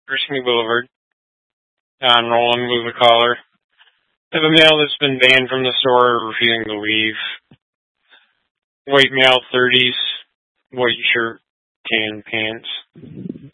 Briskney Boulevard. Nolan was the caller. I have a male that's been banned from the store, refusing to leave. White male, 30s, white shirt, tan pants.